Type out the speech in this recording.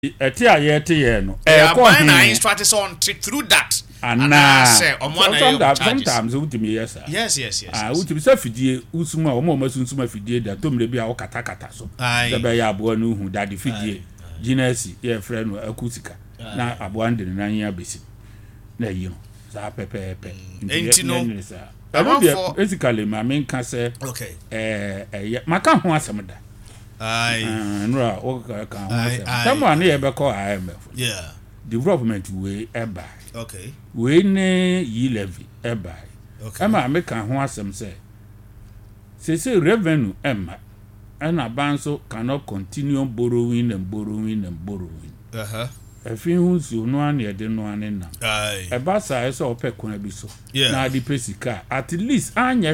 Etia yete no. Buying instructors on through that. Sometimes utimi yes. Yes. Utimi se fidie usuma omo masunsun fidie da tomre bia wo kata so. Se be ya abo no hu da de fidie. Ginesi ye friend no akusika. Na abo ande na nya besi. Na yi no. Za pepepe. Enti no. Basically my main can say okay. Maka ho asem da. No someone here be call IMF. Yeah. Development way eba. Okay. We ne yi levy eba. Okay. Ama make ho asem say revenue emma and abanso cannot continue borrowing. Efin hu so no an ye de no an na. Eba sa so opekun abi so. Na di pesika at least anya